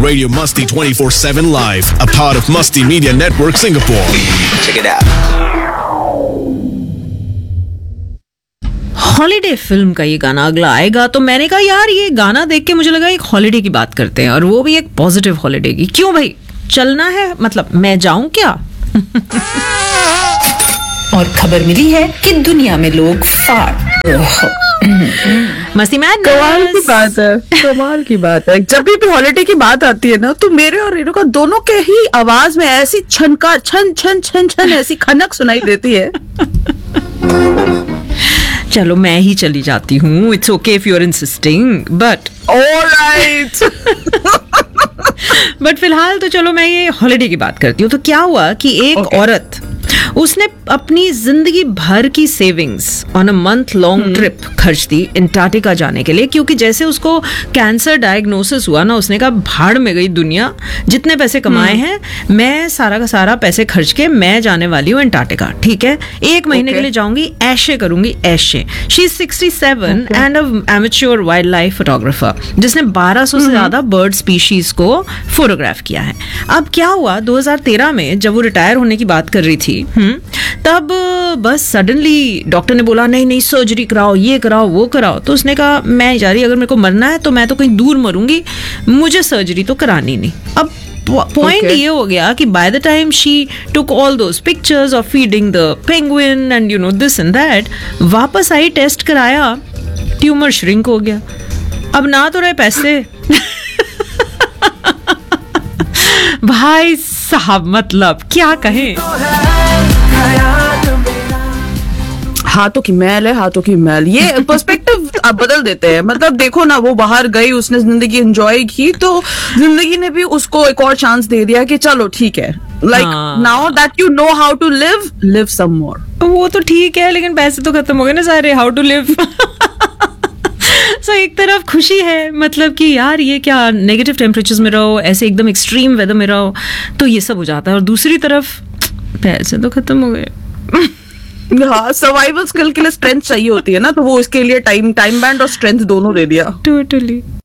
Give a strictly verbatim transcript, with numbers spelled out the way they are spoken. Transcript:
Radio Musty twenty-four seven Live, a part of Musty Media Network Singapore. Check it out. Holiday film का ये गाना अगला आएगा, तो मैंने कहा यार ये गाना देख के मुझे लगा एक हॉलीडे की बात करते हैं, और वो भी एक पॉजिटिव हॉलीडे की। क्यों भाई, चलना है, मतलब मैं जाऊं क्या? और खबर मिली है कि दुनिया में लोग फाड़ मस्ती मैन। कमाल की बात है, कमाल की बात है। जब भी हॉलीडे की बात आती है ना, तो मेरे और रेणु का दोनों के ही आवाज में ऐसी छनका छन छन छन छन ऐसी खनक सुनाई देती है। चलो मैं ही चली जाती हूँ, it's okay if you are insisting, but alright. But फिलहाल तो चलो मैं ये हॉलीडे की बात करती हूँ। तो क्या हुआ कि एक okay. औरत, उसने अपनी जिंदगी भर की savings on a month long trip खर्च दी अंटार्कटिका जाने के लिए, क्योंकि जैसे उसको कैंसर डायग्नोसिस हुआ ना, उसने कहा भाड़ में गई दुनिया, जितने पैसे कमाए हैं मैं सारा का सारा पैसे खर्च के मैं जाने वाली हूँ अंटार्कटिका। ठीक है, एक महीने okay. के लिए जाऊंगी, ऐशे करूंगी ऐशे। She is sixty seven and a amateur wild life photographer, जिसने बारह सौ से ज्यादा बर्ड स्पीशीज को फोटोग्राफ किया है। अब क्या हुआ, दो हज़ार तेरह में जब वो रिटायर होने की बात कर रही थी, तब बस सडनली डॉक्टर ने बोला नहीं नहीं सर्जरी कराओ, ये कराओ, वो कराओ। तो उसने कहा मैं जा रही, अगर मेरे को मरना है तो मैं तो कहीं दूर मरूंगी, मुझे सर्जरी तो करानी नहीं। अब पॉइंट okay. ये हो गया कि by the time she took all those pictures of feeding the penguin and you know this and that, वापस आई, टेस्ट कराया, ट्यूमर श्रिंक हो गया। अब ना तो रहे पैसे भाई साहब, मतलब क्या कहें। हाथों की मैल है, हाथों की मैल। ये पर्सपेक्टिव आप बदल देते हैं। मतलब देखो ना, वो बाहर गई, उसने जिंदगी एंजॉय की, तो जिंदगी ने भी उसको एक और चांस दे दिया कि चलो ठीक है, like now that you know how to live, live सम मोर। वो तो ठीक है, लेकिन पैसे तो खत्म हो गए ना सारे, how to live. So so, एक तरफ खुशी है, मतलब कि यार ये क्या, नेगेटिव टेम्परेचर्स में रहो, ऐसे एकदम एक्सट्रीम वेदर में रहो तो ये सब हो जाता है, और दूसरी तरफ पैसे तो खत्म हो गए। हाँ, सर्वाइवल स्किल के लिए स्ट्रेंथ चाहिए होती है ना, तो वो इसके लिए टाइम टाइम बैंड और स्ट्रेंथ दोनों दे दिया। टोटली।